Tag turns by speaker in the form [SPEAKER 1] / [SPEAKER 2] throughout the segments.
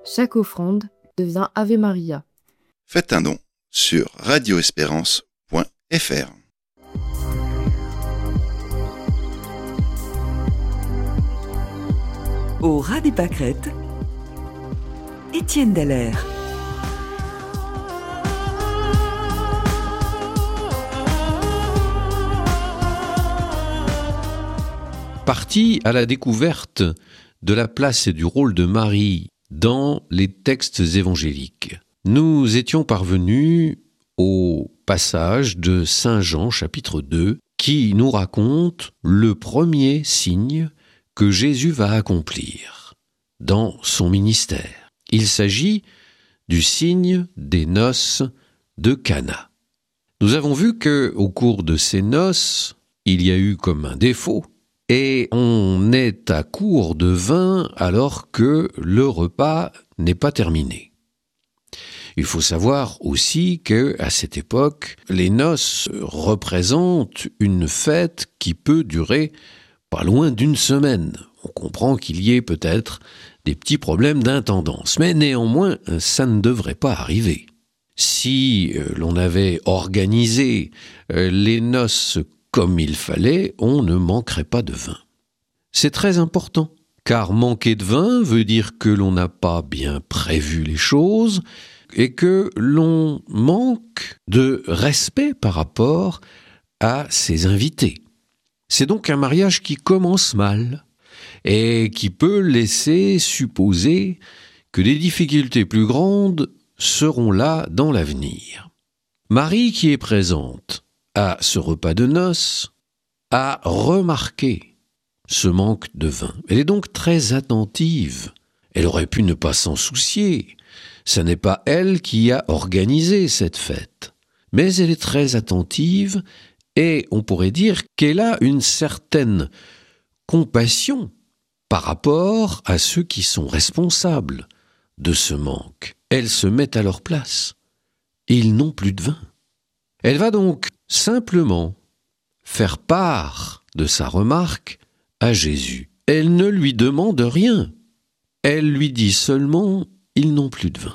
[SPEAKER 1] Chaque offrande devient Ave Maria.
[SPEAKER 2] Faites un don sur radioespérance.fr.
[SPEAKER 3] Au ras des pâquerettes, Étienne Dallaire.
[SPEAKER 4] Parti à la découverte de la place et du rôle de Marie dans les textes évangéliques, nous étions parvenus au passage de Saint Jean chapitre 2 qui nous raconte le premier signe que Jésus va accomplir dans son ministère. Il s'agit du signe des noces de Cana. Nous avons vu qu'au cours de ces noces, il y a eu comme un défaut, et on est à court de vin alors que le repas n'est pas terminé. Il faut savoir aussi qu'à cette époque, les noces représentent une fête qui peut durer pas loin d'une semaine. On comprend qu'il y ait peut-être des petits problèmes d'intendance, mais néanmoins, ça ne devrait pas arriver. Si l'on avait organisé les noces comme il fallait, on ne manquerait pas de vin. C'est très important, car manquer de vin veut dire que l'on n'a pas bien prévu les choses et que l'on manque de respect par rapport à ses invités. C'est donc un mariage qui commence mal et qui peut laisser supposer que des difficultés plus grandes seront là dans l'avenir. Marie, qui est présente à ce repas de noces, a remarqué ce manque de vin. Elle est donc très attentive. Elle aurait pu ne pas s'en soucier. Ce n'est pas elle qui a organisé cette fête. Mais elle est très attentive et on pourrait dire qu'elle a une certaine compassion par rapport à ceux qui sont responsables de ce manque. Elle se met à leur place. Ils n'ont plus de vin. Elle va donc simplement faire part de sa remarque à Jésus. Elle ne lui demande rien. Elle lui dit seulement « Ils n'ont plus de vin ».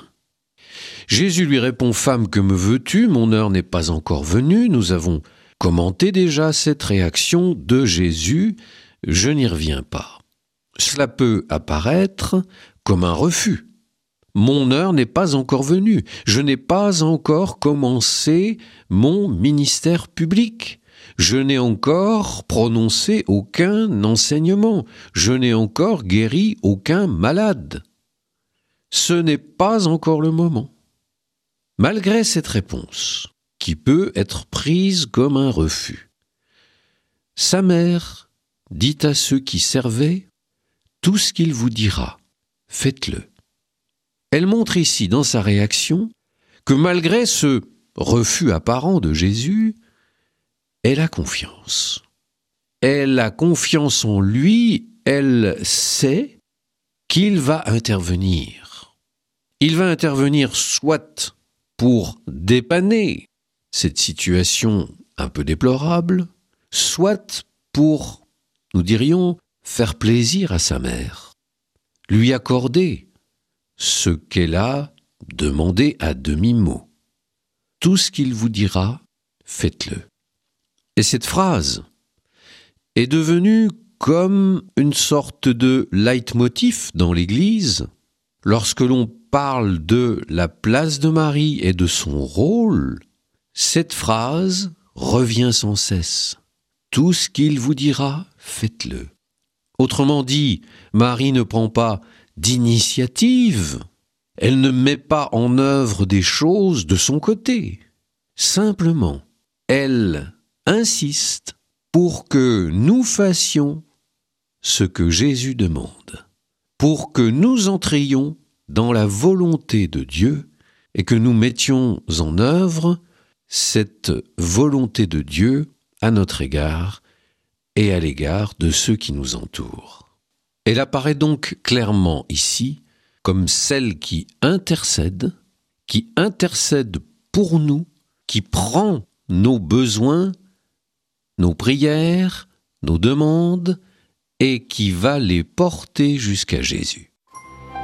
[SPEAKER 4] Jésus lui répond « Femme, que me veux-tu ? Mon heure n'est pas encore venue. » Nous avons commenté déjà cette réaction de Jésus. Je n'y reviens pas. Cela peut apparaître comme un refus. Mon heure n'est pas encore venue. Je n'ai pas encore commencé mon ministère public. Je n'ai encore prononcé aucun enseignement. Je n'ai encore guéri aucun malade. Ce n'est pas encore le moment. Malgré cette réponse, qui peut être prise comme un refus, sa mère dit à ceux qui servaient « Tout ce qu'il vous dira, faites-le ». Elle montre ici dans sa réaction que malgré ce refus apparent de Jésus, elle a confiance. Elle a confiance en lui, elle sait qu'il va intervenir. Il va intervenir soit pour dépanner cette situation un peu déplorable, soit pour, nous dirions, faire plaisir à sa mère, lui accorder ce qu'elle a demandé à demi-mot. Tout ce qu'il vous dira, faites-le. Et cette phrase est devenue comme une sorte de leitmotiv dans l'Église. Lorsque l'on parle de la place de Marie et de son rôle, cette phrase revient sans cesse. Tout ce qu'il vous dira, faites-le. Autrement dit, Marie ne prend pas d'initiative, elle ne met pas en œuvre des choses de son côté. Simplement, elle insiste pour que nous fassions ce que Jésus demande, pour que nous entrions dans la volonté de Dieu et que nous mettions en œuvre cette volonté de Dieu à notre égard et à l'égard de ceux qui nous entourent. Elle apparaît donc clairement ici comme celle qui intercède pour nous, qui prend nos besoins, nos prières, nos demandes, et qui va les porter jusqu'à Jésus.